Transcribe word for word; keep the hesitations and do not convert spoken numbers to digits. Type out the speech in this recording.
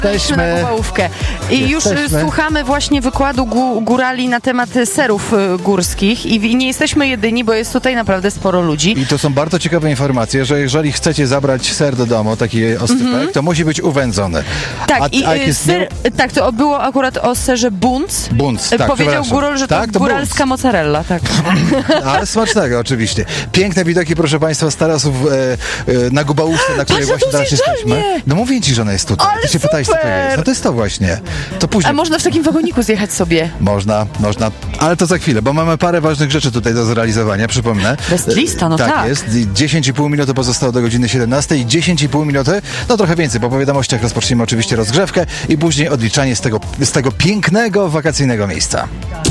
Jesteśmy na Gubałówkę. I Jesteśmy. już słuchamy właśnie wykładu gó górali na temat serów y, górskich i, i nie jesteśmy jedyni, bo jest tutaj naprawdę sporo ludzi. I to są bardzo ciekawe informacje, że jeżeli chcecie zabrać ser do domu, taki oscypek, mm -hmm. to musi być uwędzony. Tak, a, i a y, ser, nie... tak, to było akurat o serze Bunc. Bunc, tak, powiedział Górol, że tak, to, to góralska Bunc. Mozzarella, tak. Ale smacznego oczywiście. Piękne widoki, proszę Państwa, z tarasów e, e, na Gubałówce, na której właśnie teraz jesteśmy. No mówię ci, że ona jest tutaj. Ale Ty się pytałeś, co to jest. No to jest to właśnie. To później. A można w takim wagoniku zjechać sobie? Można, można. Ale to za chwilę, bo mamy parę ważnych rzeczy tutaj do zrealizowania, przypomnę. Bez lista, no tak. Tak jest. dziesięć i pół minuty pozostało do godziny siedemnastej. dziesięć i pół minuty, no trochę więcej. Po wiadomościach rozpoczniemy oczywiście rozgrzewkę i później odliczanie z tego, z tego pięknego, wakacyjnego miejsca.